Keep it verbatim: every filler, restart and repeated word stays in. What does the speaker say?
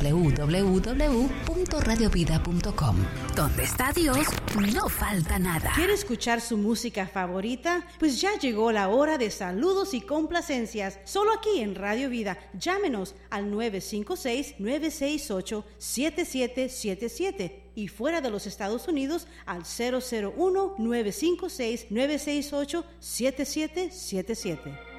w w w punto radio vida punto com. Donde está Dios, no falta nada. ¿Quiere escuchar su música favorita? Pues ya llegó la hora de saludos y complacencias. Solo aquí en Radio Vida. Llámenos al nueve cinco seis, nueve seis ocho, siete siete siete siete y fuera de los Estados Unidos al cero cero uno, nueve cinco seis, nueve seis ocho, siete siete siete siete.